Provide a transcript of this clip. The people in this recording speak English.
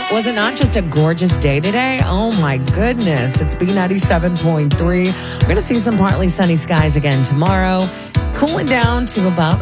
Was it not just a gorgeous day today? Oh my goodness. It's B97.3. We're going to see some partly sunny skies again tomorrow. Cooling down to about